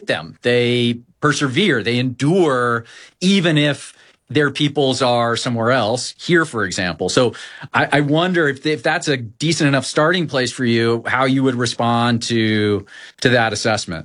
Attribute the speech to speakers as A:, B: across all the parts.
A: fight them. They persevere. They endure, even if their peoples are somewhere else, here, for example. So I wonder if that's a decent enough starting place for you, how you would respond to that assessment.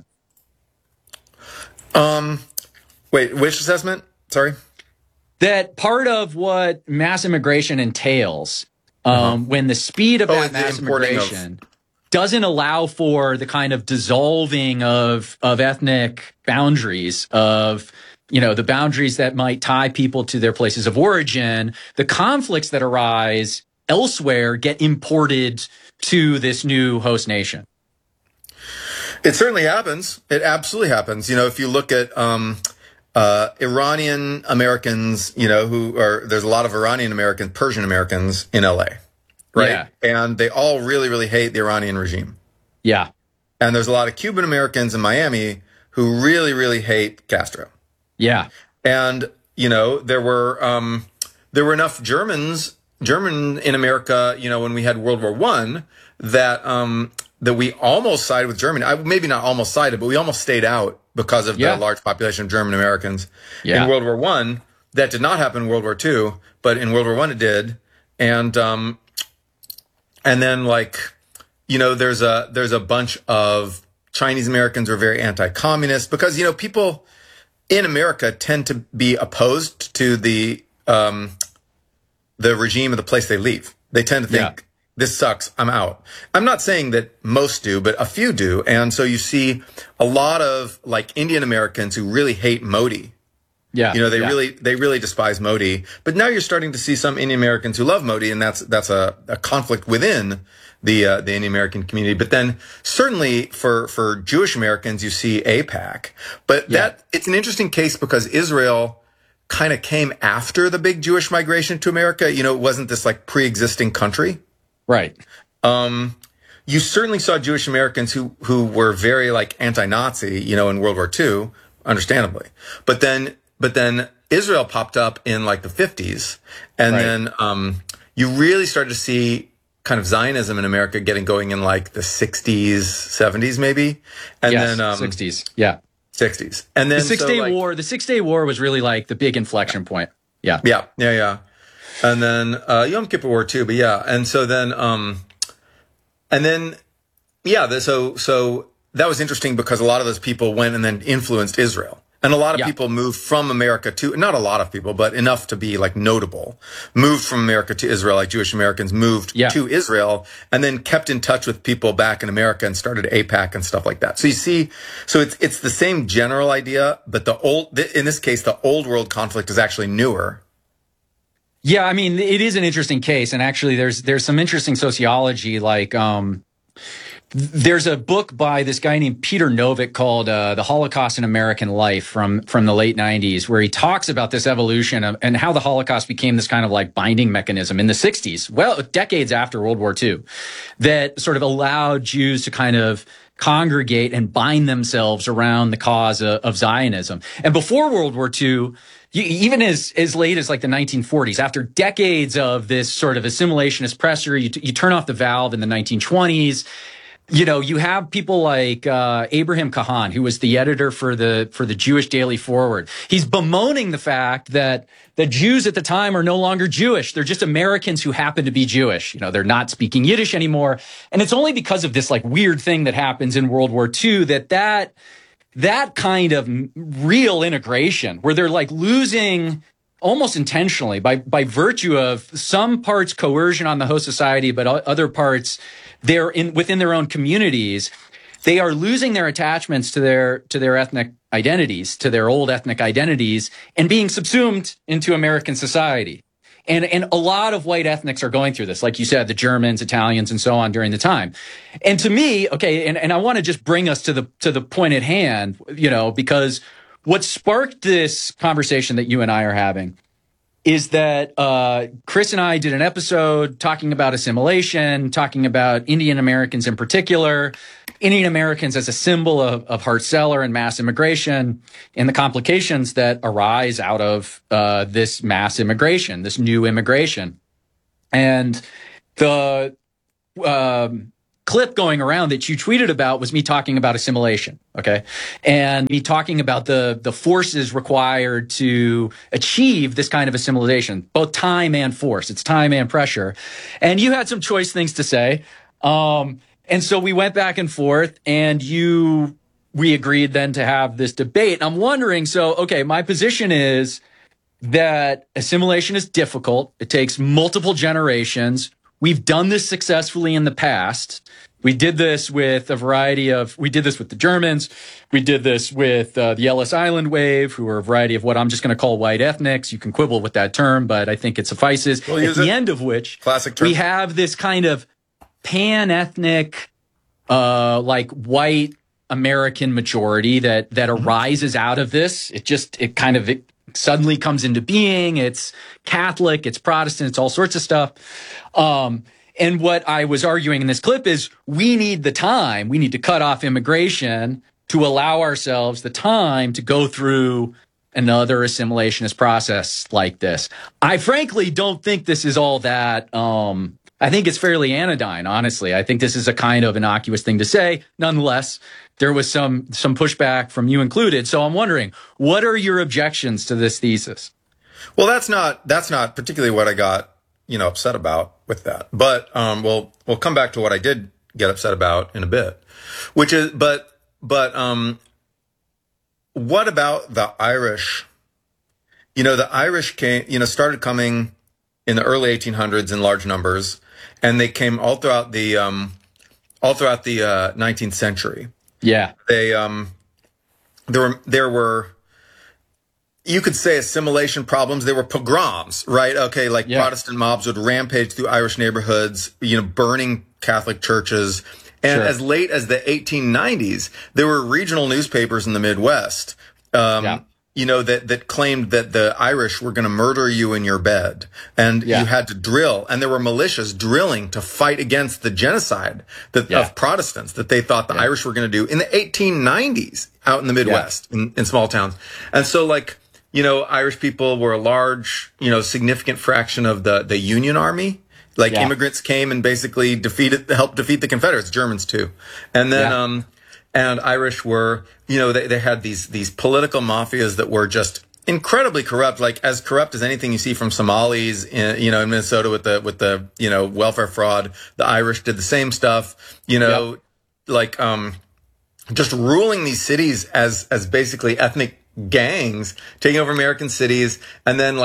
B: Wait, which assessment? Sorry.
A: That part of what mass immigration entails, when the speed of that mass immigration doesn't allow for the kind of dissolving of ethnic boundaries, of the boundaries that might tie people to their places of origin, the conflicts that arise elsewhere get imported to this new host nation.
B: It certainly happens. It absolutely happens. If you look at Iranian Americans, there's a lot of Iranian Americans, Persian Americans in LA, right?
A: Yeah.
B: And they all really, really hate the Iranian regime.
A: Yeah.
B: And there's a lot of Cuban Americans in Miami who really, really hate Castro.
A: Yeah.
B: And, there were enough German in America, when we had World War I, that we almost sided with Germany. Maybe not almost sided, but we almost stayed out because of the large population of German Americans in World War I. That did not happen in World War II, but in World War I it did. And then there's a bunch of Chinese Americans who are very anti-communist because, people in America tend to be opposed to the regime of the place they leave. They tend to think, this sucks, I'm out. I'm not saying that most do, but a few do. And so you see a lot of Indian Americans who really hate Modi.
A: Yeah.
B: They really despise Modi. But now you're starting to see some Indian Americans who love Modi, and that's a conflict within the Indian American community. But then certainly for Jewish Americans, you see AIPAC. But it's an interesting case because Israel kind of came after the big Jewish migration to America. It wasn't this pre-existing country.
A: Right.
B: You certainly saw Jewish Americans who were very anti-Nazi, in World War II, understandably. But then Israel popped up in the 50s. And then you really started to see kind of Zionism in America getting going in the 60s, 70s maybe. And then
A: 60s. Yeah.
B: 60s. And then
A: the 6-Day War was really the big inflection point. Yeah.
B: Yeah. And then Yom Kippur War too, but so that was interesting because a lot of those people went and then influenced Israel. And a lot of people moved from America to, not a lot of people, but enough to be notable, moved from America to Israel, Jewish Americans moved to Israel and then kept in touch with people back in America and started AIPAC and stuff like that. So you see, it's the same general idea, but in this case, the old world conflict is actually newer.
A: Yeah, I mean, it is an interesting case, and actually, there's some interesting sociology. There's a book by this guy named Peter Novick called "The Holocaust in American Life" from the late '90s, where he talks about this evolution and how the Holocaust became this kind of binding mechanism in the '60s, well, decades after World War II, that sort of allowed Jews to kind of congregate and bind themselves around the cause of Zionism. And before World War II. Even as late as the 1940s, after decades of this sort of assimilationist pressure, you turn off the valve in the 1920s. You have people like Abraham Kahan, who was the editor for the Jewish Daily Forward. He's bemoaning the fact that the Jews at the time are no longer Jewish. They're just Americans who happen to be Jewish. They're not speaking Yiddish anymore. And it's only because of this weird thing that happens in World War II that kind of real integration where they're losing almost intentionally by virtue of some parts coercion on the host society, but other parts they're within their own communities. They are losing their attachments to their ethnic identities, to their old ethnic identities, and being subsumed into American society. And a lot of white ethnics are going through this, like you said, the Germans, Italians, and so on during the time. And to me, and I want to just bring us to the point at hand, because what sparked this conversation that you and I are having is that Chris and I did an episode talking about assimilation, talking about Indian Americans in particular, Indian Americans as a symbol of Hart-Celler and mass immigration, and the complications that arise out of this mass immigration, this new immigration. And the clip going around that you tweeted about was me talking about assimilation. Okay. And me talking about the forces required to achieve this kind of assimilation, both time and force. It's time and pressure. And you had some choice things to say. And so we went back and forth, and we agreed then to have this debate. And I'm wondering, so, okay, my position is that assimilation is difficult. It takes multiple generations. We've done this successfully in the past. We did this with we did this with the Germans. We did this with the Ellis Island wave, who are a variety of what I'm just going to call white ethnics. You can quibble with that term, but I think it suffices. At the end of which,
B: classic term.
A: We have this kind of pan-ethnic, like white American majority that arises out of this. It suddenly comes into being. It's Catholic, it's Protestant, it's all sorts of stuff. And what I was arguing in this clip is we need the time. We need to cut off immigration to allow ourselves the time to go through another assimilationist process like this. I frankly don't think this is all that, I think it's fairly anodyne, honestly. I think this is a kind of innocuous thing to say. Nonetheless, there was some pushback from you included. So I'm wondering, what are your objections to this thesis?
B: Well, that's not particularly what I got, upset about with that. But we'll come back to what I did get upset about in a bit, which is but what about the Irish? The Irish came, started coming in the early 1800s in large numbers, and they came all throughout the 19th century.
A: Yeah.
B: They there were, you could say, assimilation problems. There were pogroms, right? Okay, like Protestant mobs would rampage through Irish neighborhoods, burning Catholic churches. And as late as the 1890s, there were regional newspapers in the Midwest, that claimed that the Irish were going to murder you in your bed, and you had to drill. And there were militias drilling to fight against the genocide of Protestants that they thought the Irish were going to do in the 1890s out in the Midwest, in small towns. And so, Irish people were a large, significant fraction of the Union Army. Immigrants came and basically helped defeat the Confederates, Germans too. And then, and Irish were, they had these political mafias that were just incredibly corrupt, like as corrupt as anything you see from Somalis in Minnesota with the welfare fraud. The Irish did the same stuff, just ruling these cities as basically ethnic gangs, taking over American cities. And then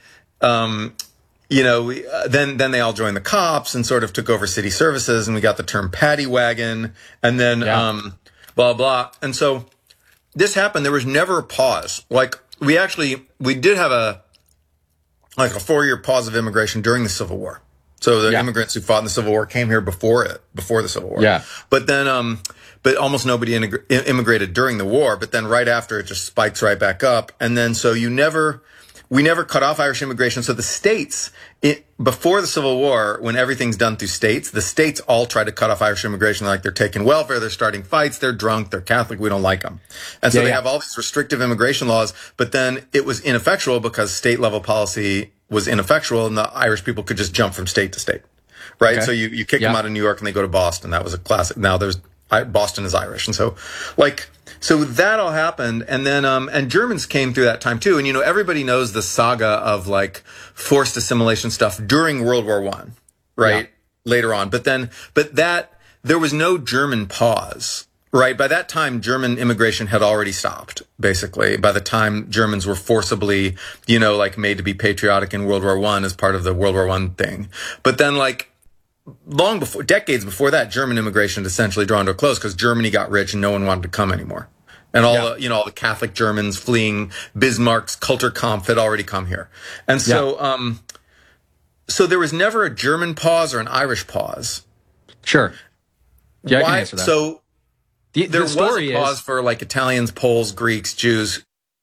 B: then they all joined the cops and sort of took over city services, and we got the term paddy wagon, and then, blah, blah. And so this happened. There was never a pause. We did have a 4-year pause of immigration during the Civil War. So the immigrants who fought in the Civil War came here before the Civil War. Yeah. But then, but almost nobody immigrated during the war. But then right after, it just spikes right back up. And then, so we never cut off Irish immigration. So the states, before the Civil War, when everything's done through states, the states all try to cut off Irish immigration. Like, they're taking welfare, they're starting fights, they're drunk, they're Catholic, we don't like them. And so they have all these restrictive immigration laws, but then it was ineffectual because state level policy was ineffectual, and the Irish people could just jump from state to state. Right? Okay. So you kick them out of New York and they go to Boston. That was a classic. Now Boston is Irish. And so so that all happened. And then, and Germans came through that time too. And, everybody knows the saga of forced assimilation stuff during World War I, right? Yeah. Later on. But there was no German pause, right? By that time, German immigration had already stopped, basically. By the time Germans were forcibly, made to be patriotic in World War I as part of the World War I thing. But then long before, decades before that, German immigration had essentially drawn to a close because Germany got rich and no one wanted to come anymore. And all the Catholic Germans fleeing Bismarck's Kulturkampf had already come here. And so, so there was never a German pause or an Irish pause.
A: Sure. Yeah, I can answer that.
B: So there was a pause for Italians, Poles, Greeks, Jews.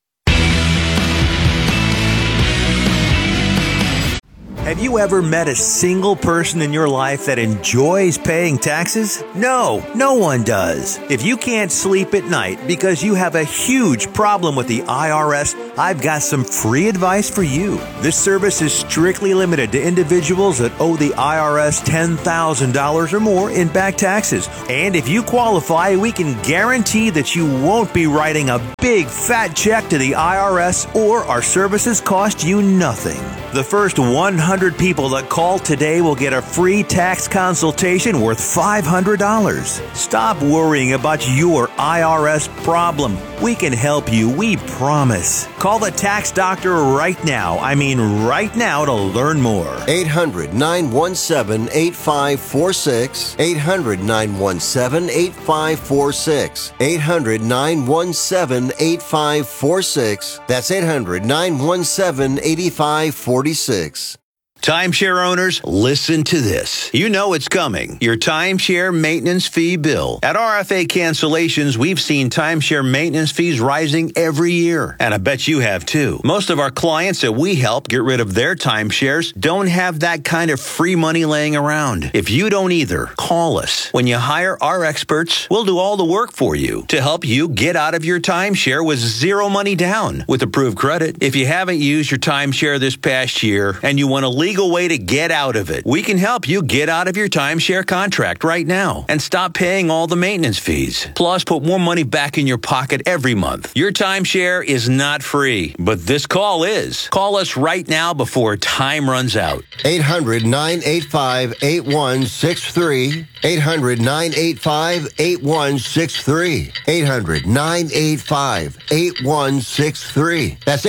C: Have you ever met a single person in your life that enjoys paying taxes? No, no one does. If you can't sleep at night because you have a huge problem with the IRS, I've got some free advice for you. This service is strictly limited to individuals that owe the IRS $10,000 or more in back taxes. And if you qualify, we can guarantee that you won't be writing a big fat check to the IRS, or our services cost you nothing. The first 100 people that call today will get a free tax consultation worth $500. Stop worrying about your IRS problem. We can help you, we promise. Call the tax doctor right now. I mean right now, to learn more.
D: 800-917-8546. 800-917-8546. 800-917-8546. That's 800-917-8546.
E: Timeshare owners, listen to this. You know it's coming. Your timeshare maintenance fee bill. At RFA Cancellations, we've seen timeshare maintenance fees rising every year. And I bet you have too. Most of our clients that we help get rid of their timeshares don't have that kind of free money laying around. If you don't either, call us. When you hire our experts, we'll do all the work for you to help you get out of your timeshare with zero money down with approved credit. If you haven't used your timeshare this past year and you want a legal way to get out of it, we can help you get out of your timeshare contract right now and stop paying all the maintenance fees. Plus, put more money back in your pocket every month. Your timeshare is not free, but this call is. Call us right now before time runs out.
D: 800-985-8163. 800-985-8163. 800-985-8163. That's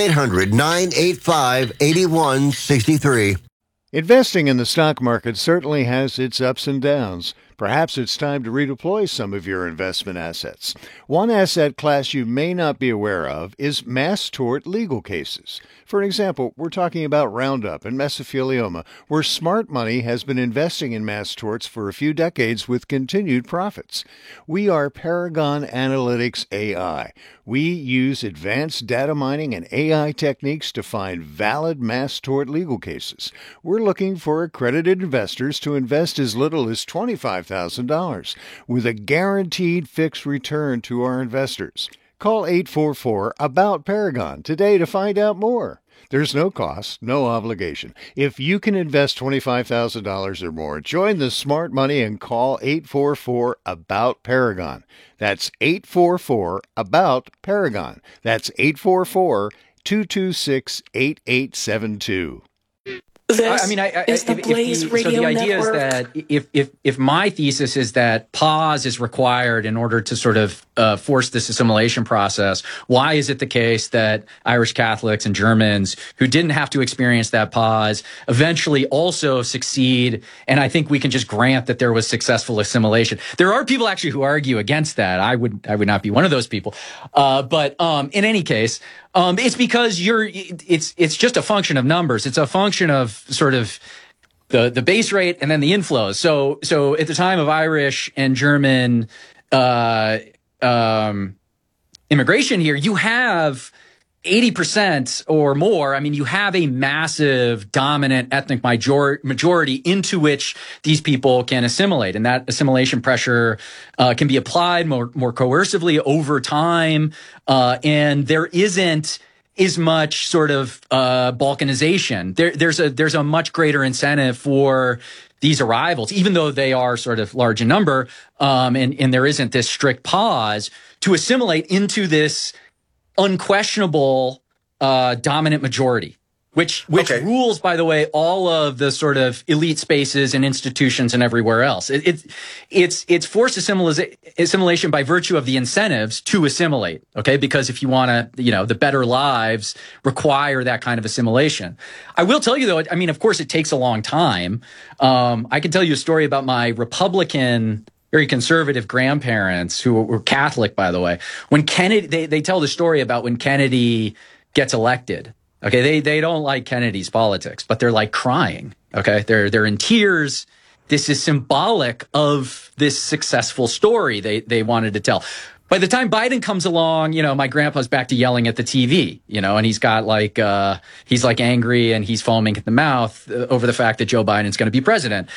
D: 800-985-8163.
F: Investing in the stock market certainly has its ups and downs. Perhaps it's time to redeploy some of your investment assets. One asset class you may not be aware of is mass tort legal cases. For example, we're talking about Roundup and mesothelioma, where smart money has been investing in mass torts for a few decades with continued profits. We are Paragon Analytics AI. We use advanced data mining and AI techniques to find valid mass tort legal cases. We're looking for accredited investors to invest as little as $25,000 with a guaranteed fixed return to our investors. Call 844-ABOUT-PARAGON today to find out more. There's no cost, no obligation. If you can invest $25,000 or more, join the smart money and call 844-ABOUT-PARAGON. That's 844-ABOUT-PARAGON. That's 844-226-8872.
A: I mean, so the idea is that if my thesis is that pause is required in order to sort of force this assimilation process, why is it the case that Irish Catholics and Germans who didn't have to experience that pause eventually also succeed? And I think we can just grant that there was successful assimilation. There are people actually who argue against that. I would not be one of those people. But in any case, it's because it's just a function of numbers. It's a function of sort of the base rate and then the inflows. So at the time of Irish and German immigration here, you have 80% or more. I mean, you have a massive dominant ethnic majority into which these people can assimilate. And that assimilation pressure can be applied more coercively over time. And there isn't as much sort of balkanization. There's a much greater incentive for these arrivals, even though they are sort of large in number, and there isn't this strict pause to assimilate into this unquestionable dominant majority, which rules, by the way, all of the sort of elite spaces and institutions and everywhere else. It's forced assimilation by virtue of the incentives to assimilate. Okay, because if you want to, the better lives require that kind of assimilation. I will tell you though, I mean, of course, it takes a long time. I can tell you a story about my Republican, very conservative grandparents who were Catholic, by the way. When Kennedy, they tell the story about when Kennedy gets elected. Okay, they don't like Kennedy's politics, but they're like crying. Okay, they're in tears. This is symbolic of this successful story they wanted to tell. By the time Biden comes along, my grandpa's back to yelling at the TV, and he's got he's angry and he's foaming at the mouth over the fact that Joe Biden's going to be president.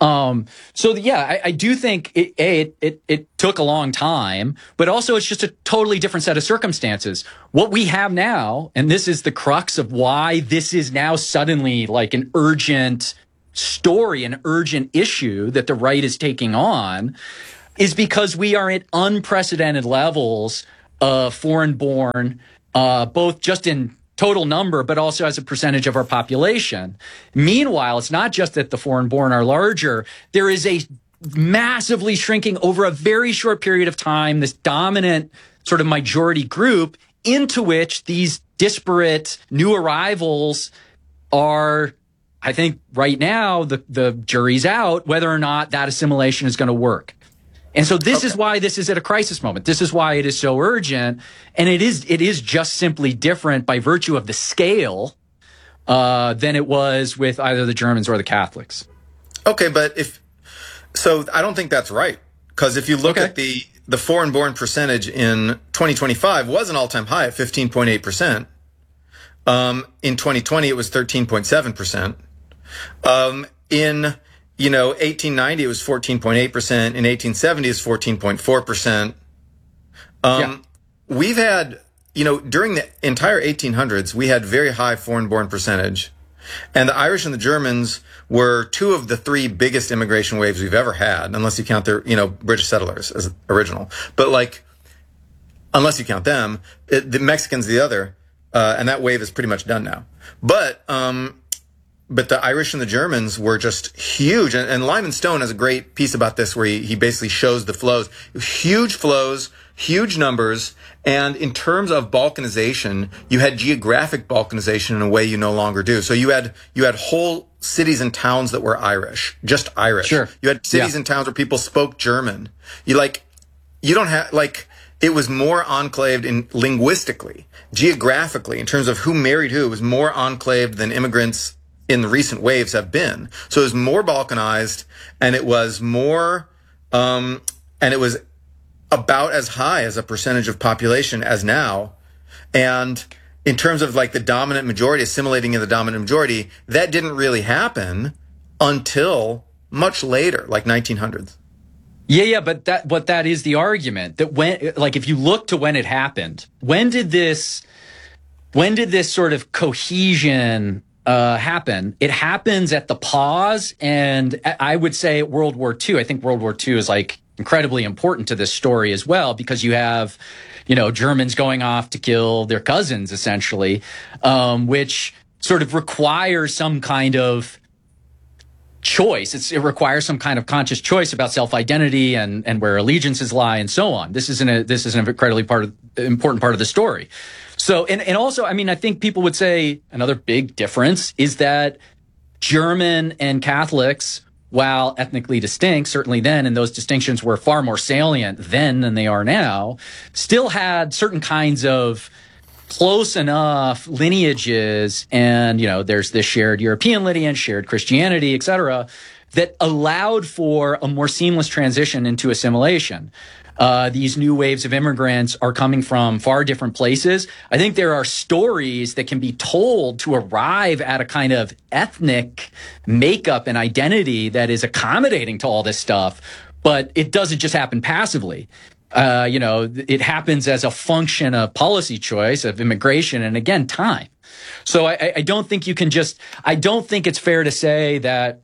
A: I do think it took a long time, but also it's just a totally different set of circumstances. What we have now, and this is the crux of why this is now suddenly like an urgent story, an urgent issue that the right is taking on, is because we are at unprecedented levels of foreign-born, both just in total number, but also as a percentage of our population. Meanwhile, it's not just that the foreign-born are larger. There is a massively shrinking over a very short period of time, this dominant sort of majority group into which these disparate new arrivals are, I think right now, the jury's out whether or not that assimilation is going to work. And so this is why this is at a crisis moment. This is why it is so urgent. And it is just simply different by virtue of the scale than it was with either the Germans or the Catholics.
B: Okay, but I don't think that's right. Because if you look at the foreign-born percentage in 2025 was an all-time high at 15.8%. In 2020, it was 13.7%. In 1890, it was 14.8%. In 1870, it's 14.4%. We've had, during the entire 1800s, we had very high foreign-born percentage. And the Irish and the Germans were two of the three biggest immigration waves we've ever had, unless you count their, British settlers as original. But unless you count them, the Mexicans the other, and that wave is pretty much done now. But the Irish and the Germans were just huge. And Lyman Stone has a great piece about this where he basically shows the flows. Huge flows, huge numbers. And in terms of balkanization, you had geographic balkanization in a way you no longer do. So you had whole cities and towns that were Irish, just Irish.
A: Sure.
B: You had cities and towns where people spoke German. You don't have, it was more enclaved linguistically, geographically, in terms of who married who. It was more enclaved than immigrants in the recent waves have been. So it was more balkanized, and it was more, and it was about as high as a percentage of population as now. And in terms of the dominant majority, assimilating in the dominant majority, that didn't really happen until much later, 1900s.
A: Yeah, but that is the argument that when, if you look to when it happened, when did this sort of cohesion happen? It happens at the pause, and I would say World War II. I think World War II is incredibly important to this story as well, because you have, Germans going off to kill their cousins essentially, which sort of requires some kind of choice. It requires some kind of conscious choice about self-identity and where allegiances lie and so on. This is an incredibly important part of the story. So, and also, I think people would say another big difference is that German and Catholics, while ethnically distinct, certainly then, and those distinctions were far more salient then than they are now, still had certain kinds of close enough lineages, and there's this shared European lineage, shared Christianity, etc., that allowed for a more seamless transition into assimilation. These new waves of immigrants are coming from far different places. I think there are stories that can be told to arrive at a kind of ethnic makeup and identity that is accommodating to all this stuff, but it doesn't just happen passively. It happens as a function of policy choice, of immigration, and again, time. So I don't think I don't think it's fair to say that,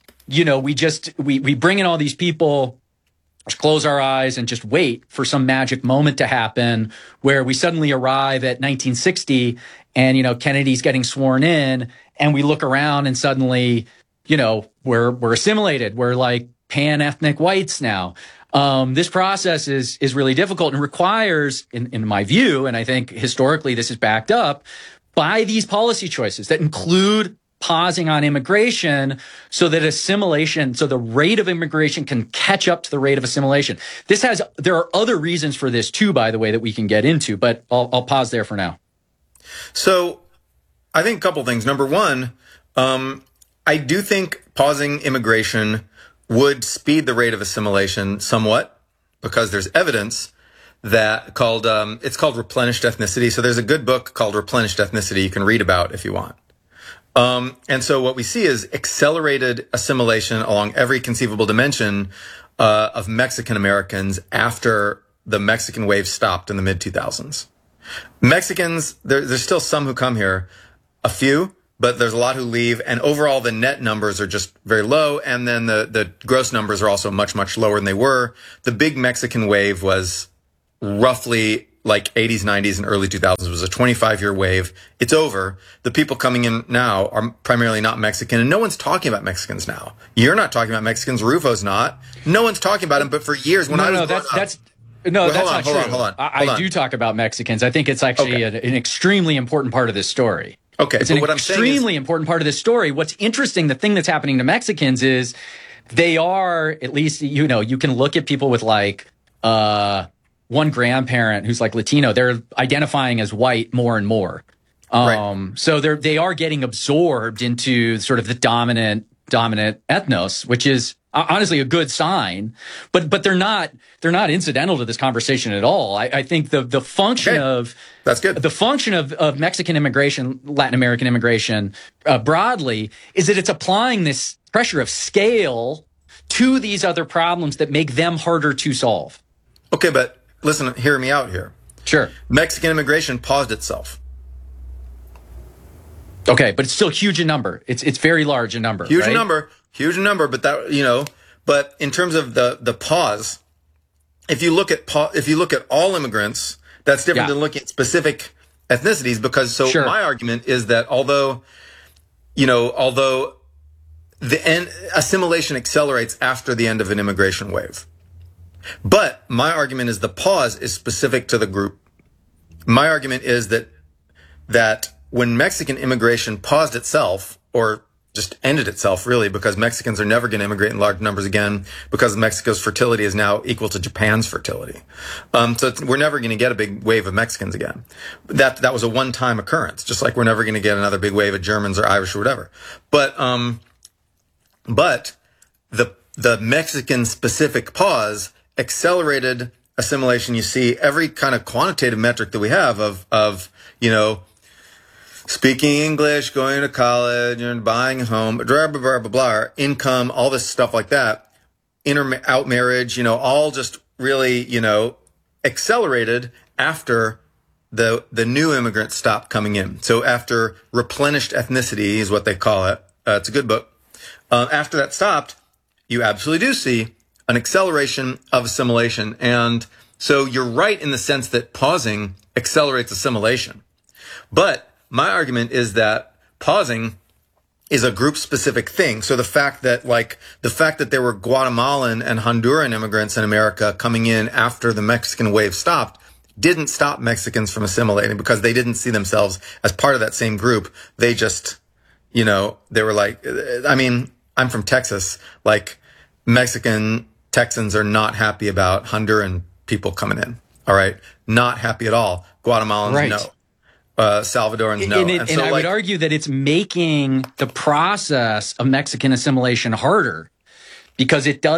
A: we bring in all these people, close our eyes and just wait for some magic moment to happen where we suddenly arrive at 1960 and, Kennedy's getting sworn in, and we look around and suddenly, we're assimilated. We're pan-ethnic whites now. This process is really difficult and requires, in my view, and I think historically this is backed up by these policy choices that include pausing on immigration so that so the rate of immigration can catch up to the rate of assimilation. There are other reasons for this too, by the way, that we can get into, but I'll pause there for now.
B: So I think a couple things. Number one, I do think pausing immigration would speed the rate of assimilation somewhat, because there's evidence that called, it's called Replenished Ethnicity. So there's a good book called Replenished Ethnicity you can read about if you want. And so what we see is accelerated assimilation along every conceivable dimension of Mexican Americans after the Mexican wave stopped in the mid 2000s. Mexicans, there's still some who come here, a few, but there's a lot who leave. And overall, the net numbers are just very low. And then the gross numbers are also much, much lower than they were. The big Mexican wave was roughly like 80s, 90s, and early 2000s. It was a 25-year wave. It's over. The people coming in now are primarily not Mexican, and no one's talking about Mexicans now. You're not talking about Mexicans. Rufo's not. No one's talking about them. But for years, when I was
A: that's not true. Hold on. I do talk about Mexicans. I think it's actually an extremely important part of this story.
B: Okay,
A: it's an extremely important part of this story. What's interesting, the thing that's happening to Mexicans is they are, at least, you can look at people with like one grandparent who's like Latino, they're identifying as white more and more.
B: Right.
A: So they are getting absorbed into sort of the dominant ethnos, which is honestly a good sign, but they're not incidental to this conversation at all. I think the function of
B: that's good.
A: The function of Mexican immigration, Latin American immigration broadly is that it's applying this pressure of scale to these other problems that make them harder to solve.
B: Okay, but listen, hear me out here.
A: Sure.
B: Mexican immigration paused itself.
A: Okay, but it's still huge in number. It's very large in number.
B: Huge
A: right?
B: in number, but that, but in terms of the pause, if you look at all immigrants, that's different than looking at specific ethnicities, because my argument is that although the assimilation accelerates after the end of an immigration wave. But my argument is the pause is specific to the group. My argument is that when Mexican immigration paused itself, or just ended itself really, because Mexicans are never going to immigrate in large numbers again, because Mexico's fertility is now equal to Japan's fertility. So we're never going to get a big wave of Mexicans again. That was a one-time occurrence, just like we're never going to get another big wave of Germans or Irish or whatever. But the Mexican specific pause accelerated assimilation. You see every kind of quantitative metric that we have of speaking English, going to college, and buying a home, blah, blah, blah, blah, blah, income, all this stuff like that, out marriage, all just really, accelerated after the new immigrants stopped coming in. So after replenished ethnicity is what they call it. It's a good book. After that stopped, you absolutely do see an acceleration of assimilation. And so you're right in the sense that pausing accelerates assimilation. But my argument is that pausing is a group specific thing. So the fact that there were Guatemalan and Honduran immigrants in America coming in after the Mexican wave stopped didn't stop Mexicans from assimilating, because they didn't see themselves as part of that same group. They just, they were like, I'm from Texas, like Mexican Texans are not happy about Honduran people coming in. All right. Not happy at all. Guatemalans, no. Salvadorans, no.
A: And I would argue that it's making the process of Mexican assimilation harder, because it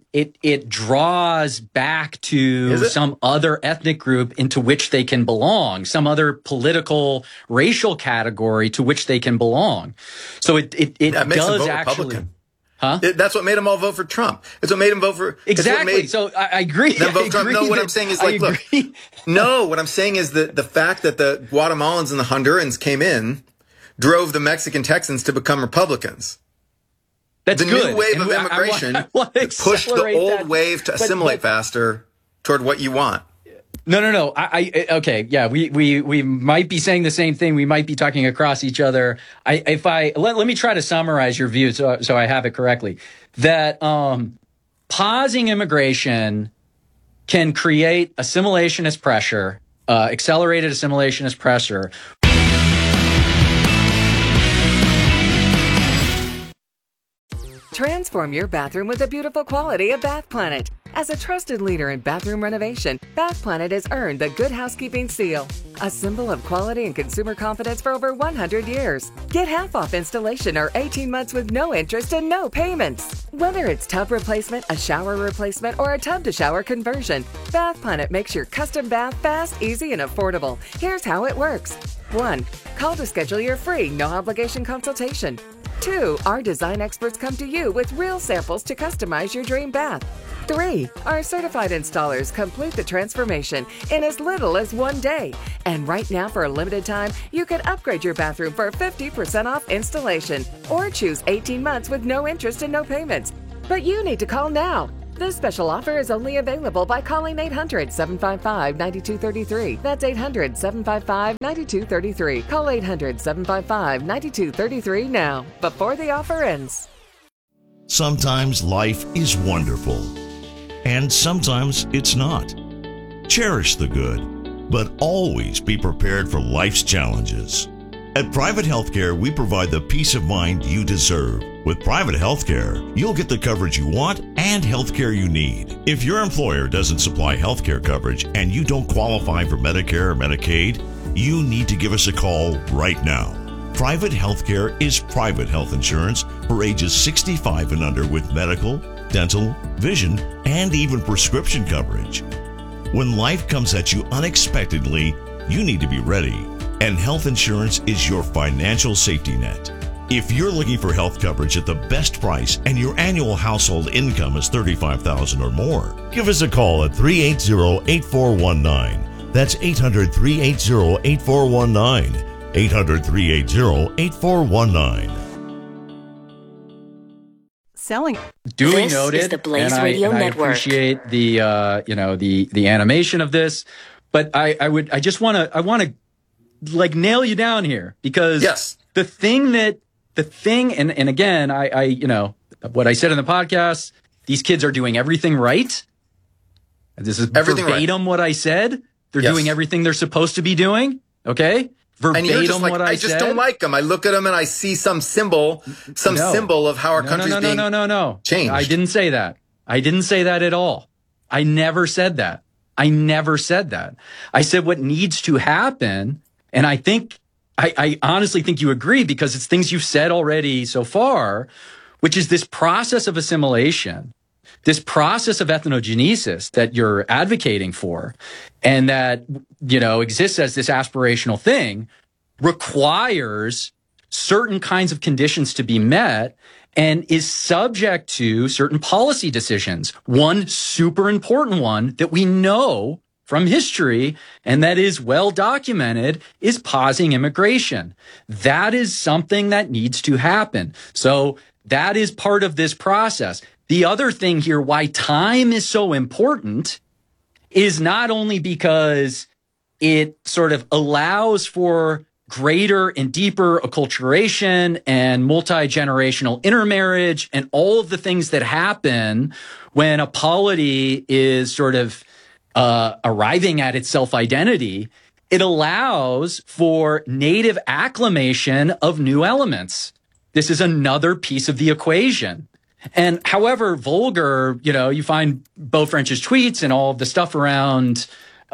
A: draws back to some other ethnic group into which they can belong, some other political, racial category to which they can belong. So it does actually. Republican. Huh?
B: That's what made them all vote for Trump. It's what made them vote for...
A: Exactly. So I agree.
B: Them vote Trump. No, what I'm saying is what I'm saying is that the fact that the Guatemalans and the Hondurans came in drove the Mexican Texans to become Republicans.
A: That's
B: the
A: good.
B: New wave of immigration pushed the old wave to assimilate faster toward what you want.
A: No. Okay. Yeah. We might be saying the same thing. We might be talking across each other. Let me try to summarize your view so I have it correctly. That, pausing immigration can create assimilationist pressure, accelerated assimilationist pressure.
G: Transform your bathroom with the beautiful quality of Bath Planet. As a trusted leader in bathroom renovation, Bath Planet has earned the Good Housekeeping Seal, a symbol of quality and consumer confidence for over 100 years. Get half off installation or 18 months with no interest and no payments. Whether it's tub replacement, a shower replacement, or a tub-to-shower conversion, Bath Planet makes your custom bath fast, easy, and affordable. Here's how it works. 1. Call to schedule your free, no-obligation consultation. 2. Our design experts come to you with real samples to customize your dream bath. 3. Our certified installers complete the transformation in as little as 1 day. And right now, for a limited time, you can upgrade your bathroom for 50% off installation or choose 18 months with no interest and no payments. But you need to call now. This special offer is only available by calling 800-755-9233. That's 800-755-9233. Call 800-755-9233 now, before the offer ends.
H: Sometimes life is wonderful, and sometimes it's not. Cherish the good, but always be prepared for life's challenges. At Private Healthcare, we provide the peace of mind you deserve. With Private Healthcare, you'll get the coverage you want and healthcare you need. If your employer doesn't supply healthcare coverage and you don't qualify for Medicare or Medicaid, you need to give us a call right now. Private Healthcare is private health insurance for ages 65 and under with medical, dental, vision, and even prescription coverage. When life comes at you unexpectedly, you need to be ready. And health insurance is your financial safety net. If you're looking for health coverage at the best price and your annual household income is $35,000 or more, give us a call at 380-8419. That's 800-380-8419. 800-380-8419.
I: Selling.
A: Duly
J: This
A: noted,
J: is the Blaze
A: and
J: Radio
A: I
J: Network.
A: appreciate the the animation of this, but I want to like nail you down here, because
B: Yes.
A: the thing, and again, I what I said in the podcast, these kids are doing everything right. This is
B: Everything
A: verbatim
B: right.
A: what I said. They're
B: Yes.
A: doing everything they're supposed to be doing. Okay.
B: And you're just
A: Verbatim
B: like,
A: what
B: I
A: I
B: just
A: said.
B: don't like them. I look at them and I see some symbol of how our country's being
A: No.
B: changed.
A: I didn't say that. I didn't say that at all. I never said that. I said what needs to happen, and I think, I honestly think you agree, because it's things you've said already so far, which is this process of assimilation, this process of ethnogenesis that you're advocating for, and that, exists as this aspirational thing, requires certain kinds of conditions to be met and is subject to certain policy decisions. One super important one that we know from history, and that is well documented, is pausing immigration. That is something that needs to happen. So that is part of this process. The other thing here, why time is so important, is not only because it sort of allows for greater and deeper acculturation and multi-generational intermarriage and all of the things that happen when a polity is sort of arriving at its self-identity. It allows for native acclimation of new elements. This is another piece of the equation. And however vulgar, you find Beau French's tweets and all of the stuff around,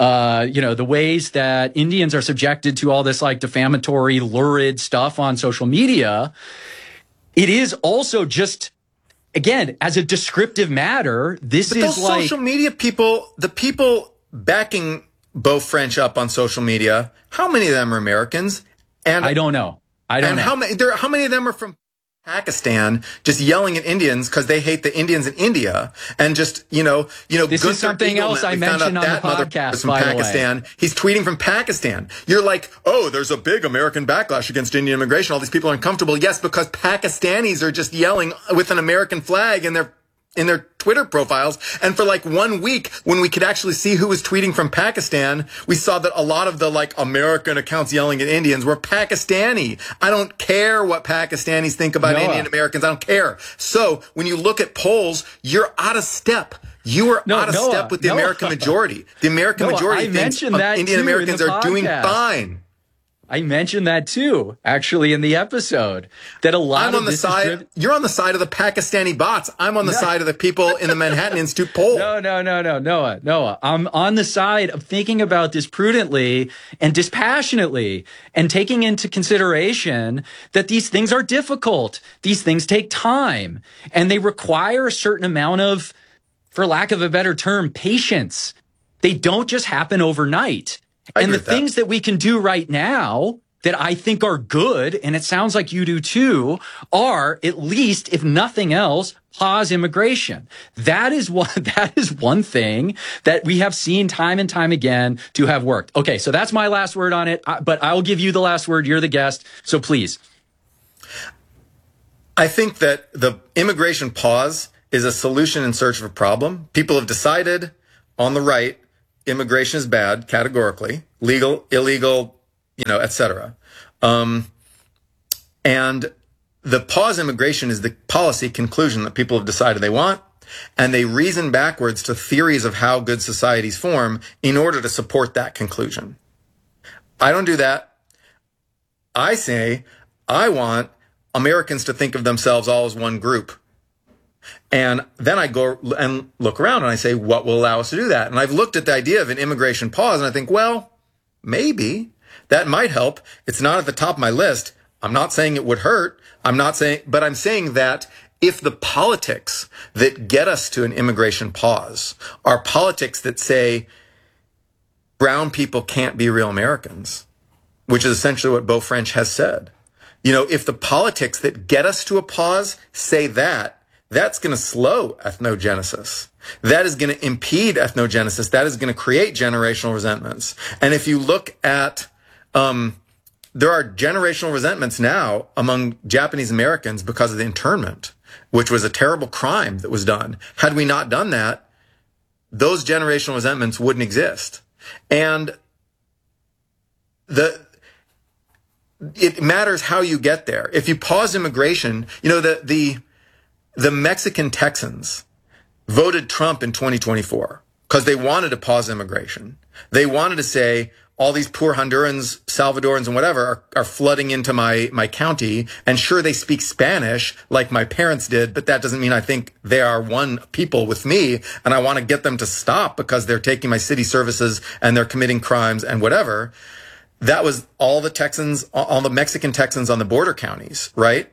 A: the ways that Indians are subjected to all this like defamatory, lurid stuff on social media, it is also just, again, as a descriptive matter, this
B: But
A: is
B: those
A: like
B: social media people, the people backing Beau French up on social media, how many of them are Americans? And
A: I don't know. And
B: how many of them are from Pakistan, just yelling at Indians because they hate the Indians in India, and just
A: This
B: Gunther
A: is something else
B: Eagleman,
A: I
B: we found
A: mentioned
B: out
A: on
B: that
A: the
B: mother
A: podcast,
B: was from
A: by the way.
B: Pakistan. He's tweeting from Pakistan. You're like, oh, there's a big American backlash against Indian immigration. All these people are uncomfortable. Yes, because Pakistanis are just yelling with an American flag in their Twitter profiles. And for like 1 week, when we could actually see who was tweeting from Pakistan, we saw that a lot of the like American accounts yelling at Indians were Pakistani. I don't care what Pakistanis think about Indian Americans. I don't care. So when you look at polls, you're out of step. You are out of step with the American majority. The American majority thinks Indian Americans are doing fine.
A: I mentioned that too, actually, in the episode. That a lot
B: I'm on
A: of
B: the
A: this
B: side.
A: is
B: You're on the side of the Pakistani bots. I'm on the side of the people in the Manhattan Institute poll.
A: No, Noah. I'm on the side of thinking about this prudently and dispassionately and taking into consideration that these things are difficult. These things take time and they require a certain amount of, for lack of a better term, patience. They don't just happen overnight. And the things that we can do right now that I think are good, and it sounds like you do too, are at least, if nothing else, pause immigration. That is one thing that we have seen time and time again to have worked. Okay, so that's my last word on it, but I'll give you the last word. You're the guest, so please.
B: I think that the immigration pause is a solution in search of a problem. People have decided on the right, immigration is bad, categorically, legal, illegal, etc. And the pause immigration is the policy conclusion that people have decided they want, and they reason backwards to theories of how good societies form in order to support that conclusion. I don't do that. I say I want Americans to think of themselves all as one group. And then I go and look around and I say, what will allow us to do that? And I've looked at the idea of an immigration pause and I think, well, maybe that might help. It's not at the top of my list. I'm not saying it would hurt. But I'm saying that if the politics that get us to an immigration pause are politics that say brown people can't be real Americans, which is essentially what Beau French has said. If the politics that get us to a pause say that, that's going to slow ethnogenesis. That is going to impede ethnogenesis. That is going to create generational resentments. And if you look at, there are generational resentments now among Japanese Americans because of the internment, which was a terrible crime that was done. Had we not done that, those generational resentments wouldn't exist. And it matters how you get there. If you pause immigration, the Mexican Texans voted Trump in 2024 because they wanted to pause immigration. They wanted to say all these poor Hondurans, Salvadorans, and whatever are flooding into my county. And sure, they speak Spanish like my parents did, but that doesn't mean I think they are one people with me. And I want to get them to stop because they're taking my city services and they're committing crimes and whatever. That was all the Mexican Texans on the border counties, right?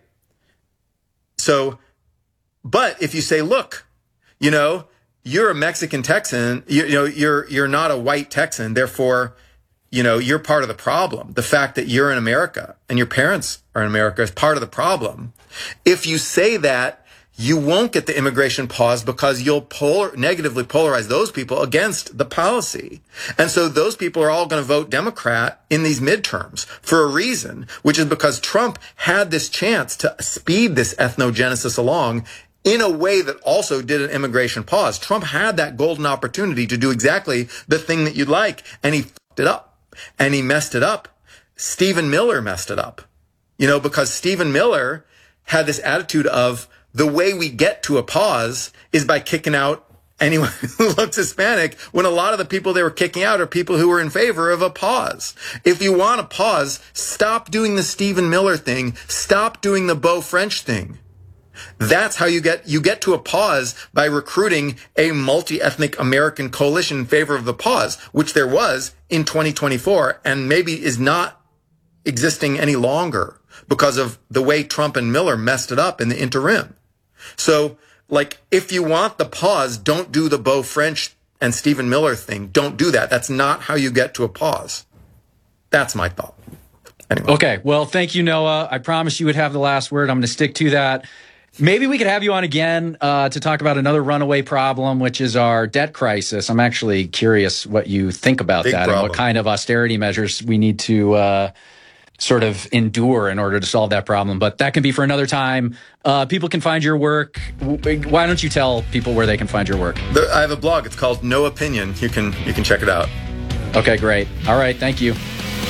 B: So, but if you say, look, you're a Mexican Texan, you're not a white Texan, therefore, you're part of the problem. The fact that you're in America and your parents are in America is part of the problem. If you say that, you won't get the immigration pause because you'll negatively polarize those people against the policy. And so those people are all going to vote Democrat in these midterms for a reason, which is because Trump had this chance to speed this ethnogenesis along in a way that also did an immigration pause. Trump had that golden opportunity to do exactly the thing that you'd like, and he fucked it up. And he messed it up. Stephen Miller messed it up. Because Stephen Miller had this attitude of the way we get to a pause is by kicking out anyone who looks Hispanic, when a lot of the people they were kicking out are people who were in favor of a pause. If you want a pause, stop doing the Stephen Miller thing. Stop doing the Beau French thing. That's how you get to a pause, by recruiting a multi-ethnic American coalition in favor of the pause, which there was in 2024 and maybe is not existing any longer because of the way Trump and Miller messed it up in the interim. So, if you want the pause, don't do the Beau French and Stephen Miller thing. Don't do that. That's not how you get to a pause. That's my thought. Anyway.
A: Okay. Well, thank you, Noah. I promised you would have the last word. I'm going to stick to that. Maybe we could have you on again to talk about another runaway problem, which is our debt crisis. I'm actually curious what you think about that and what kind of austerity measures we need to sort of endure in order to solve that problem. But that can be for another time. People can find your work. Why don't you tell people where they can find your work?
B: I have a blog. It's called No Opinion. You can check it out.
A: Okay, great. All right. Thank you.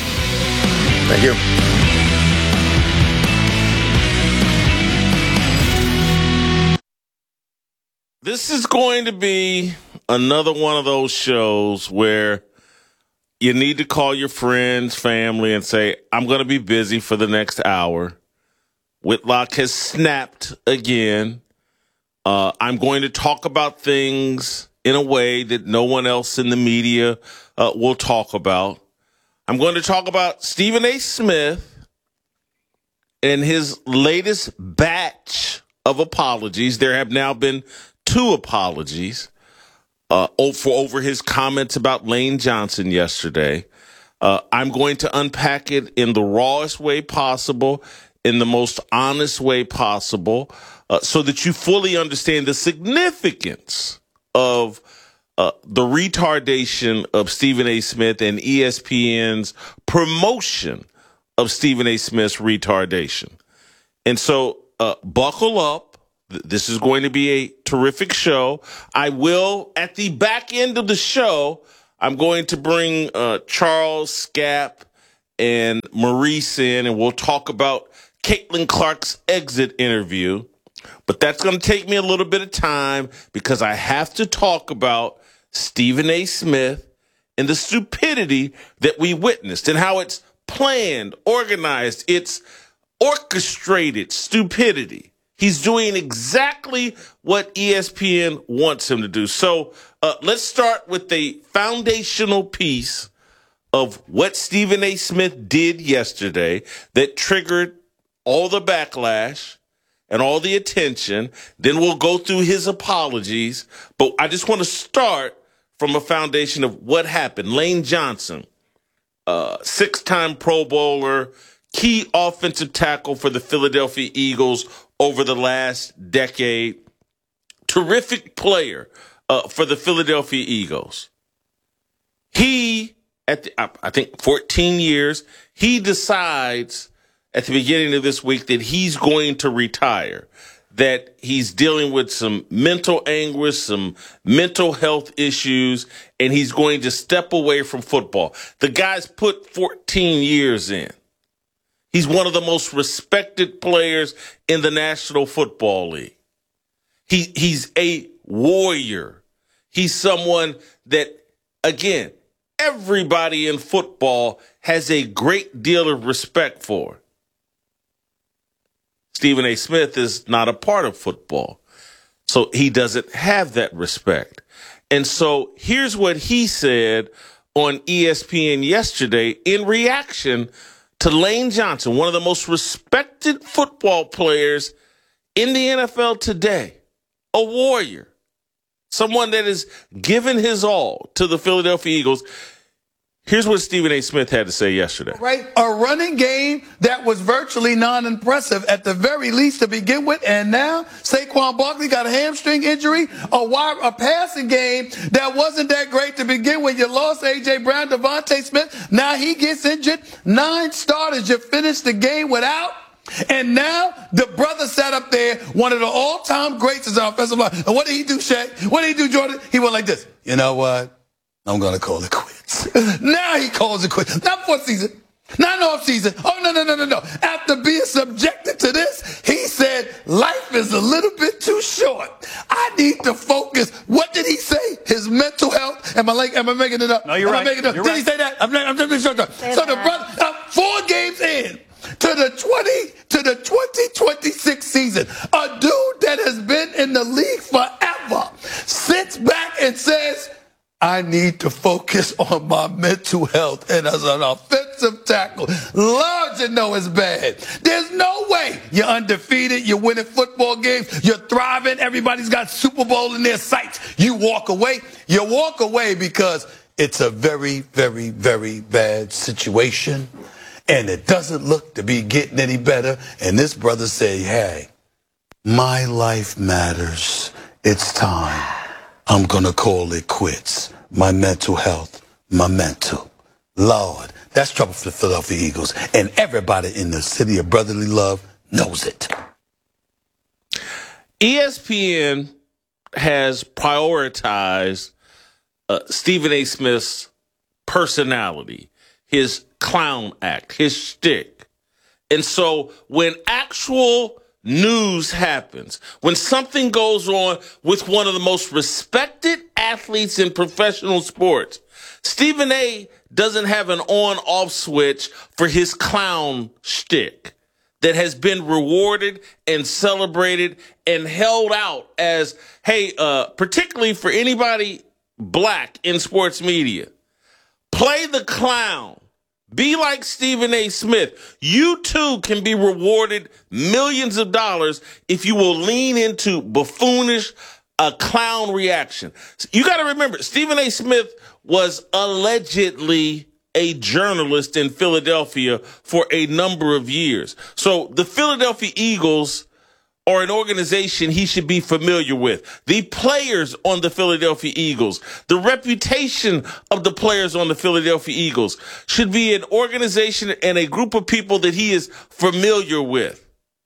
B: Thank you.
I: This is going to be another one of those shows where you need to call your friends, family, and say, I'm going to be busy for the next hour. Whitlock has snapped again. I'm going to talk about things in a way that no one else in the media will talk about. I'm going to talk about Stephen A. Smith and his latest batch of apologies. There have now been 2 apologies over his comments about Lane Johnson yesterday. I'm going to unpack it in the rawest way possible, in the most honest way possible, so that you fully understand the significance of the retardation of Stephen A. Smith and ESPN's promotion of Stephen A. Smith's retardation. And so buckle up. This is going to be a terrific show. I will, at the back end of the show, I'm going to bring Charles Scapp and Maurice in, and we'll talk about Caitlin Clark's exit interview. But that's going to take me a little bit of time because I have to talk about Stephen A. Smith and the stupidity that we witnessed and how it's planned, organized, it's orchestrated stupidity. He's doing exactly what ESPN wants him to do. So let's start with the foundational piece of what Stephen A. Smith did yesterday that triggered all the backlash and all the attention. Then we'll go through his apologies. But I just want to start from a foundation of what happened. Lane Johnson, 6-time Pro Bowler, key offensive tackle for the Philadelphia Eagles over the last decade. Terrific player for the Philadelphia Eagles. He, I think 14 years, he decides at the beginning of this week that he's going to retire, that he's dealing with some mental anguish, some mental health issues, and he's going to step away from football. The guy's put 14 years in. He's one of the most respected players in the National Football League. He's a warrior. He's someone that, again, everybody in football has a great deal of respect for. Stephen A. Smith is not a part of football, so he doesn't have that respect. And so here's what he said on ESPN yesterday in reaction to Lane Johnson, one of the most respected football players in the NFL today, a warrior, someone that has given his all to the Philadelphia Eagles. Here's what Stephen A. Smith had to say yesterday.
J: Right, a running game that was virtually non-impressive at the very least to begin with, and now Saquon Barkley got a hamstring injury, a passing game that wasn't that great to begin with. You lost A.J. Brown, Devontae Smith. Now he gets injured. 9 starters you finished the game without. And now the brother sat up there, one of the all-time greats as an offensive line. And what did he do, Shaq? What did he do, Jordan? He went like this. You know what? I'm going to call it quits. Now he calls it quits. Not for season. Not off season. Oh, no. After being subjected to this, he said, life is a little bit too short. I need to focus. What did he say? His mental health. Am I making it up?
C: No, you're right.
J: Did he say that? I'm just making sure. So the brother, 4 games in to the 2026 season, a dude that has been in the league forever sits back and says, I need to focus on my mental health. And as an offensive tackle, Lord, you know it's bad. There's no way you're undefeated. You're winning football games. You're thriving. Everybody's got Super Bowl in their sights. You walk away. You walk away because it's a very, very, very bad situation. And it doesn't look to be getting any better. And this brother said, hey, my life matters. It's time. I'm going to call it quits. My mental health, my mental. Lord, that's trouble for the Philadelphia Eagles. And everybody in the city of brotherly love knows it.
I: ESPN has prioritized Stephen A. Smith's personality, his clown act, his shtick. And so when actual news happens, when something goes on with one of the most respected athletes in professional sports, Stephen A. doesn't have an on-off switch for his clown shtick that has been rewarded and celebrated and held out as, hey, particularly for anybody black in sports media, play the clown. Be like Stephen A. Smith. You too can be rewarded millions of dollars if you will lean into buffoonish, a clown reaction. You got to remember, Stephen A. Smith was allegedly a journalist in Philadelphia for a number of years. So the Philadelphia Eagles are an organization he should be familiar with. The players on the Philadelphia Eagles, the reputation of the players on the Philadelphia Eagles should be an organization and a group of people that he is familiar with.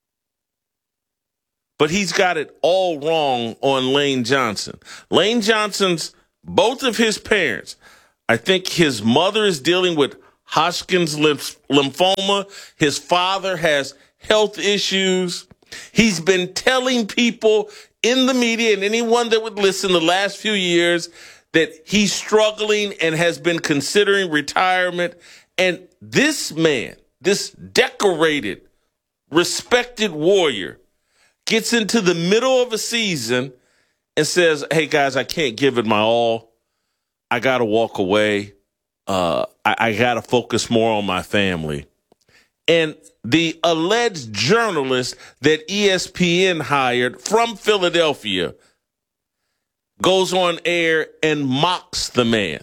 I: But he's got it all wrong on Lane Johnson. Lane Johnson's, both of his parents, I think his mother is dealing with Hodgkin's lymphoma. His father has health issues. He's been telling people in the media and anyone that would listen the last few years that he's struggling and has been considering retirement. And this man, this decorated, respected warrior, gets into the middle of a season and says, hey, guys, I can't give it my all. I got to walk away. I got to focus more on my family. And the alleged journalist that ESPN hired from Philadelphia goes on air and mocks the man,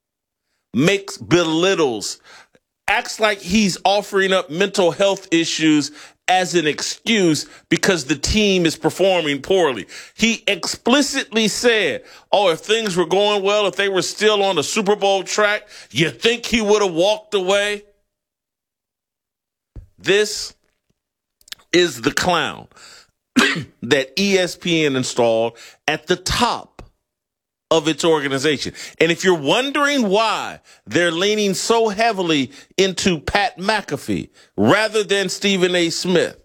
I: belittles, acts like he's offering up mental health issues as an excuse because the team is performing poorly. He explicitly said, oh, if things were going well, if they were still on the Super Bowl track, you think he would have walked away? This is the clown that ESPN installed at the top of its organization. And if you're wondering why they're leaning so heavily into Pat McAfee rather than Stephen A. Smith,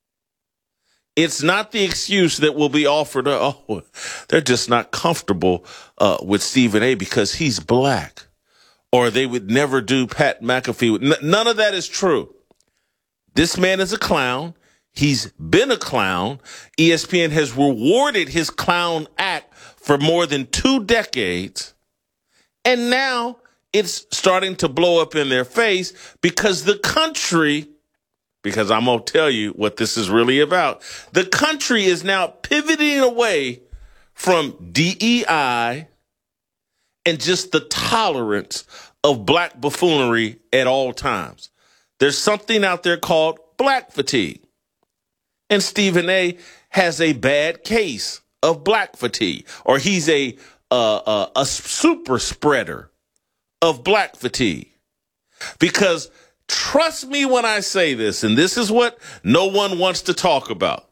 I: it's not the excuse that will be offered. Oh, they're just not comfortable with Stephen A. because he's black, or they would never do Pat McAfee. None of that is true. This man is a clown. He's been a clown. ESPN has rewarded his clown act for more than 2 decades. And now it's starting to blow up in their face because the country, because I'm going to tell you what this is really about. The country is now pivoting away from DEI and just the tolerance of black buffoonery at all times. There's something out there called black fatigue. And Stephen A. has a bad case of black fatigue, or he's a super spreader of black fatigue. Because trust me when I say this, and this is what no one wants to talk about.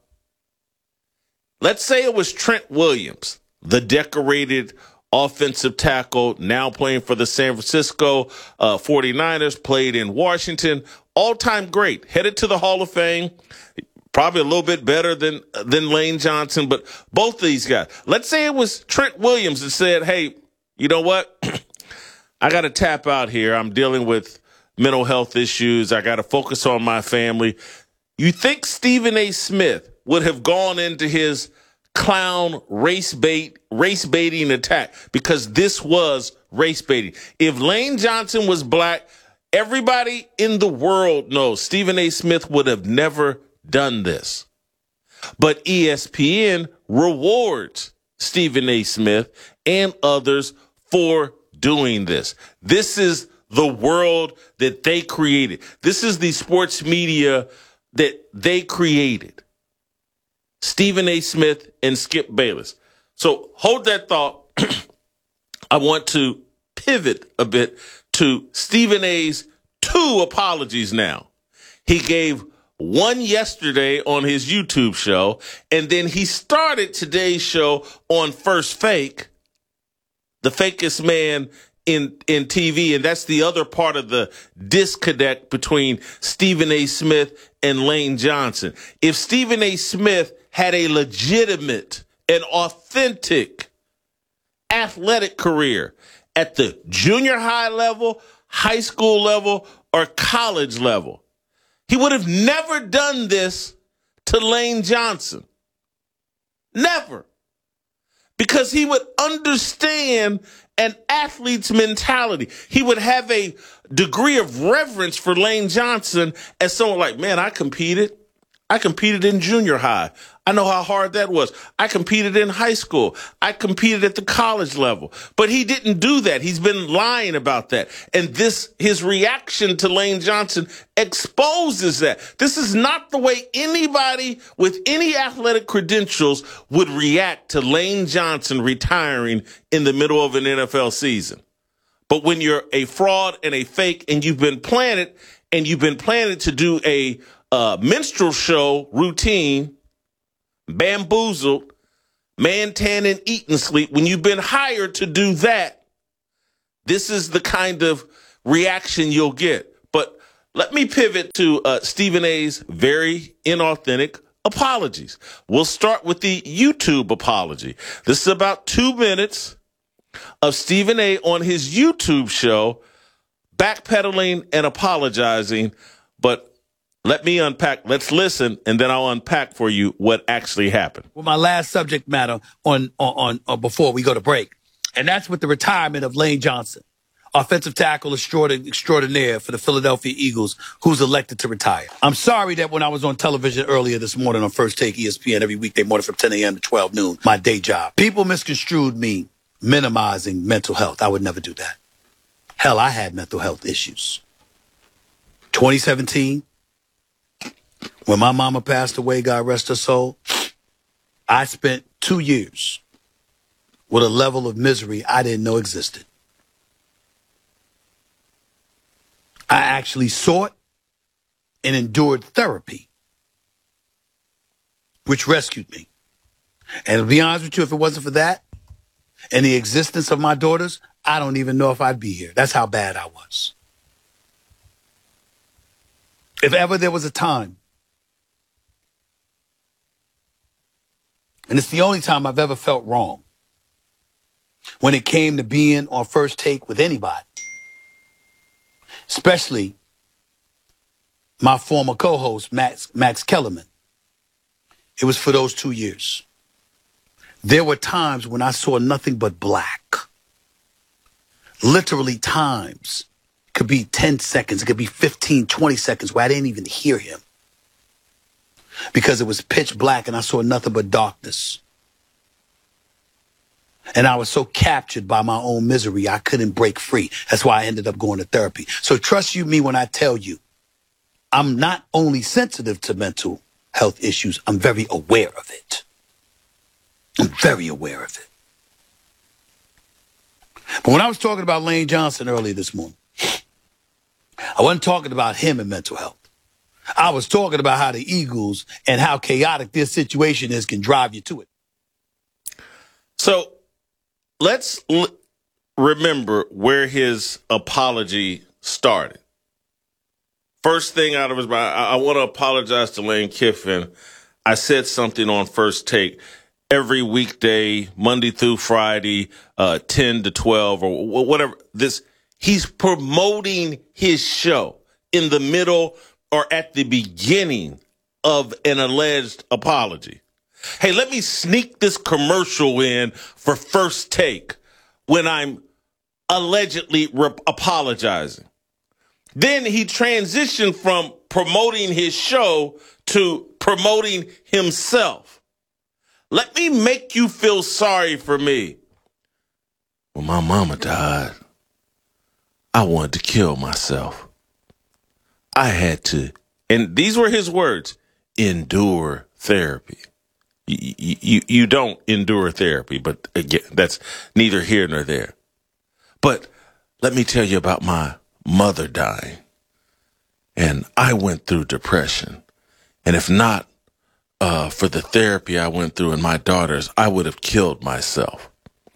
I: Let's say it was Trent Williams, the decorated offensive tackle, now playing for the San Francisco 49ers, played in Washington, all-time great, headed to the Hall of Fame, probably a little bit better than Lane Johnson, but both of these guys. Let's say it was Trent Williams that said, hey, you know what? I got to tap out here. I'm dealing with mental health issues. I got to focus on my family. You think Stephen A. Smith would have gone into his clown race baiting attack, because this was race baiting? If Lane Johnson was black, everybody in the world knows Stephen A. Smith would have never done this. But ESPN rewards Stephen A. Smith and others for doing this. This is the world that they created. This is the sports media that they created. Stephen A. Smith and Skip Bayless. So hold that thought. I want to pivot a bit to Stephen A.'s 2 apologies now. He gave one yesterday on his YouTube show, and then he started today's show on First Fake, the fakest man in TV, and that's the other part of the disconnect between Stephen A. Smith and Lane Johnson. If Stephen A. Smith had a legitimate and authentic athletic career at the junior high level, high school level, or college level, he would have never done this to Lane Johnson. Never. Because he would understand an athlete's mentality. He would have a degree of reverence for Lane Johnson as someone like, man, I competed in junior high. I know how hard that was. I competed in high school. I competed at the college level. But he didn't do that. He's been lying about that. And his reaction to Lane Johnson exposes that. This is not the way anybody with any athletic credentials would react to Lane Johnson retiring in the middle of an NFL season. But when you're a fraud and a fake and you've been planted to do a minstrel show routine, bamboozled, man, tan, and eat and sleep, when you've been hired to do that, this is the kind of reaction you'll get. But let me pivot to Stephen A's very inauthentic apologies. We'll start with the YouTube apology. This is about 2 minutes of Stephen A on his YouTube show, backpedaling and apologizing, but let me unpack. Let's listen, and then I'll unpack for you what actually happened.
K: Well, my last subject matter on before we go to break, and that's with the retirement of Lane Johnson, offensive tackle extraordinaire for the Philadelphia Eagles, who's elected to retire. I'm sorry that when I was on television earlier this morning on First Take ESPN every weekday morning from 10 a.m. to 12 noon, my day job, people misconstrued me minimizing mental health. I would never do that. Hell, I had mental health issues. 2017. When my mama passed away, God rest her soul, I spent 2 years with a level of misery I didn't know existed. I actually sought and endured therapy, which rescued me. And to be honest with you, if it wasn't for that and the existence of my daughters, I don't even know if I'd be here. That's how bad I was. If ever there was a time, and it's the only time I've ever felt wrong, when it came to being on First Take with anybody, especially my former co-host, Max Kellerman. It was for those 2 years. There were times when I saw nothing but black. Literally times. It could be 10 seconds. It could be 15, 20 seconds where I didn't even hear him. Because it was pitch black and I saw nothing but darkness. And I was so captured by my own misery, I couldn't break free. That's why I ended up going to therapy. So trust you me when I tell you, I'm not only sensitive to mental health issues, I'm very aware of it. I'm very aware of it. But when I was talking about Lane Johnson earlier this morning, I wasn't talking about him and mental health. I was talking about how the Eagles and how chaotic this situation is can drive you to it.
I: So let's remember where his apology started. First thing out of his mouth, I want to apologize to Lane Kiffin. I said something on First Take every weekday, Monday through Friday, 10 to 12 or whatever. He's promoting his show in the middle or at the beginning of an alleged apology. Hey, let me sneak this commercial in for First Take when I'm allegedly apologizing. Then he transitioned from promoting his show to promoting himself. Let me make you feel sorry for me. When my mama died, I wanted to kill myself. I had to, and these were his words, endure therapy. You don't endure therapy, but again, that's neither here nor there. But let me tell you about my mother dying. And I went through depression. And if not for the therapy I went through and my daughters, I would have killed myself.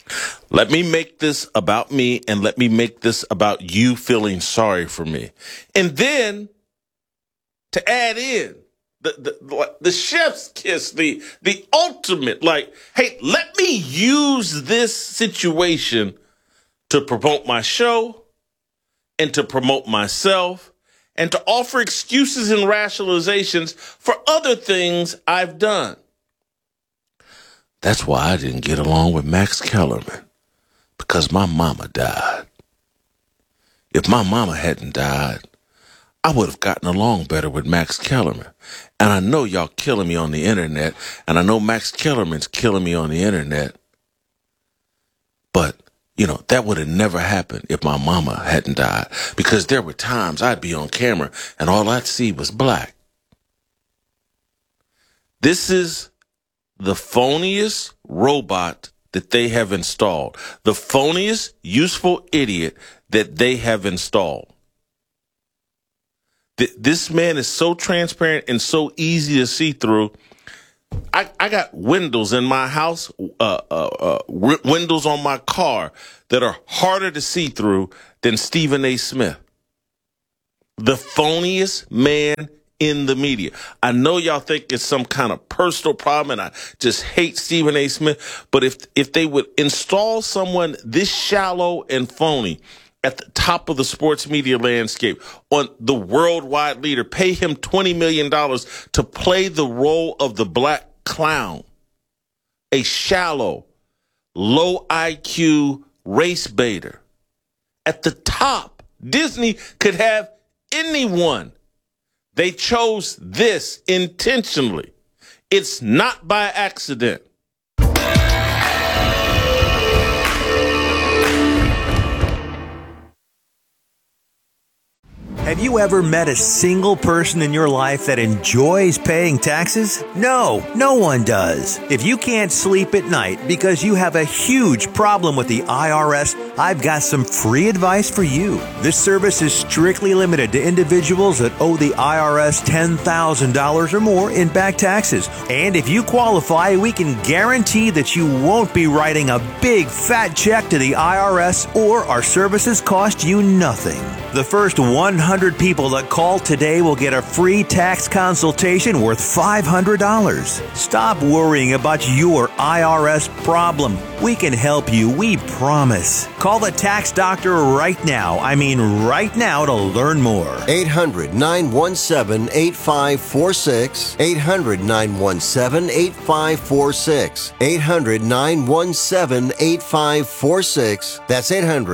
I: Let me make this about me, and let me make this about you feeling sorry for me. And then to add in the chef's kiss, the ultimate, like, hey, let me use this situation to promote my show and to promote myself and to offer excuses and rationalizations for other things I've done. That's why I didn't get along with Max Kellerman, because my mama died. If my mama hadn't died, I would have gotten along better with Max Kellerman. And I know y'all killing me on the internet, and I know Max Kellerman's killing me on the internet. But, you know, that would have never happened if my mama hadn't died, because there were times I'd be on camera and all I'd see was black. This is the phoniest robot that they have installed, the phoniest useful idiot that they have installed. This man is so transparent and so easy to see through. I got windows in my house, windows on my car that are harder to see through than Stephen A. Smith. The phoniest man in the media. I know y'all think it's some kind of personal problem and I just hate Stephen A. Smith, but if they would install someone this shallow and phony at the top of the sports media landscape, on the worldwide leader, pay him $20 million to play the role of the black clown, a shallow, low IQ race baiter. At the top, Disney could have anyone. They chose this intentionally. It's not by accident.
C: Have you ever met a single person in your life that enjoys paying taxes? No, no one does. If you can't sleep at night because you have a huge problem with the IRS, I've got some free advice for you. This service is strictly limited to individuals that owe the IRS $10,000 or more in back taxes. And if you qualify, we can guarantee that you won't be writing a big fat check to the IRS, or our services cost you nothing. The first 100 people that call today will get a free tax consultation worth $500. Stop worrying about your IRS problem. We can help you, we promise. Call the tax doctor right now. I mean right now, to learn more.
D: 800-917-8546. 800-917-8546. 800-917-8546. That's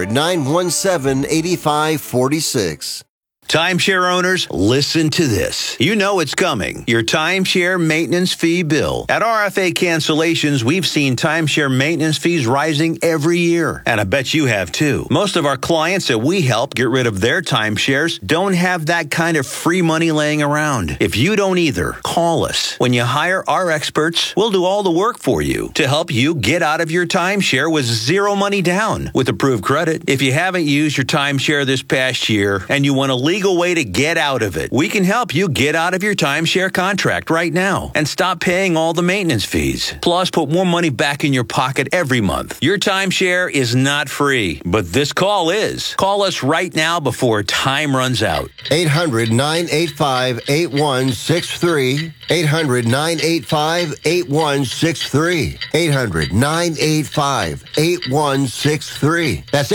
D: 800-917-8546.
E: Timeshare owners, listen to this. You know it's coming. Your timeshare maintenance fee bill. At RFA Cancellations, we've seen timeshare maintenance fees rising every year. And I bet you have too. Most of our clients that we help get rid of their timeshares don't have that kind of free money laying around. If you don't either, call us. When you hire our experts, we'll do all the work for you to help you get out of your timeshare with zero money down with approved credit. If you haven't used your timeshare this past year and you want to leave way to get out of it, we can help you get out of your timeshare contract right now and stop paying all the maintenance fees. Plus, put more money back in your pocket every month. Your timeshare is not free, but this call is. Call us right now before time runs out.
D: 800-985-8163. 800-985-8163. 800-985-8163. That's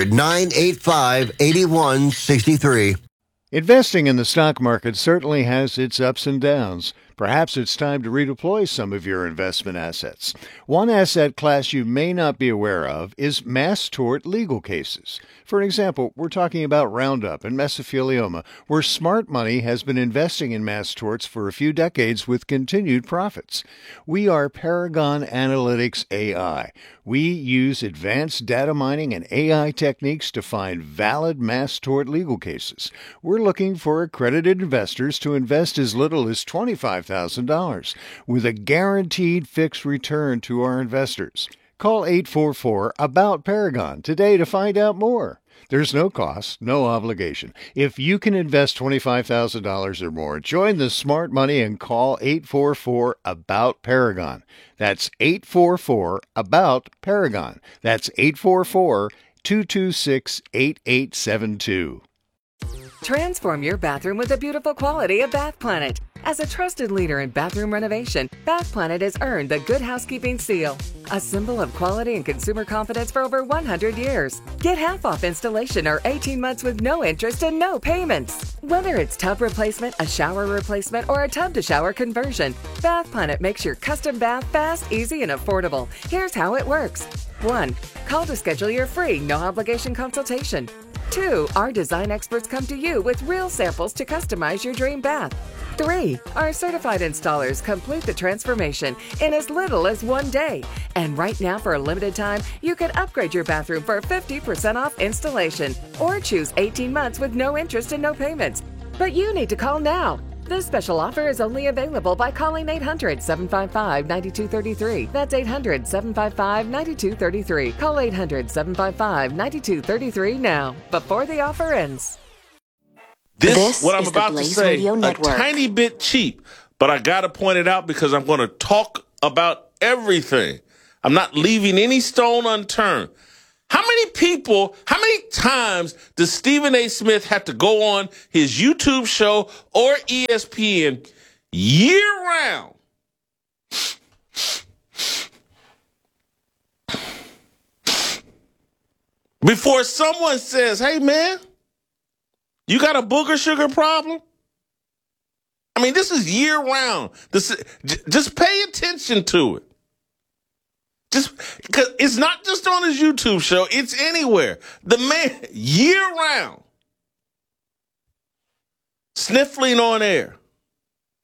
D: 800-985-8163.
F: Investing in the stock market certainly has its ups and downs. Perhaps it's time to redeploy some of your investment assets. One asset class you may not be aware of is mass tort legal cases. For example, we're talking about Roundup and mesothelioma, where smart money has been investing in mass torts for a few decades with continued profits. We are Paragon Analytics AI. We use advanced data mining and AI techniques to find valid mass tort legal cases. We're looking for accredited investors to invest as little as $25,000 with a guaranteed fixed return to our investors. Call 844-ABOUT-PARAGON today to find out more. There's no cost, no obligation. If you can invest $25,000 or more, join the smart money and call 844-ABOUT-PARAGON. That's 844-ABOUT-PARAGON. That's 844-226-8872.
G: Transform your bathroom with the beautiful quality of Bath Planet. As a trusted leader in bathroom renovation, Bath Planet has earned the Good Housekeeping seal, a symbol of quality and consumer confidence for over 100 years. Get half off installation or 18 months with no interest and no payments. Whether it's tub replacement, a shower replacement, or a tub-to-shower conversion, Bath Planet makes your custom bath fast, easy, and affordable. Here's how it works. 1. Call to schedule your free, no-obligation consultation. 2. Our design experts come to you with real samples to customize your dream bath. 3. Our certified installers complete the transformation in as little as 1 day. And right now, for a limited time, you can upgrade your bathroom for 50% off installation or choose 18 months with no interest and no payments. But you need to call now. This special offer is only available by calling 800-755-9233. That's 800-755-9233. Call 800-755-9233 now, before the offer ends.
I: This what I'm about to say, a tiny bit cheap, but I got to point it out because I'm going to talk about everything. I'm not leaving any stone unturned. How many times does Stephen A. Smith have to go on his YouTube show or ESPN year round before someone says, hey, man, you got a booger sugar problem? I mean, this is year round. Just pay attention to it. Just because it's not just on his YouTube show, it's anywhere. The man, year round, sniffling on air.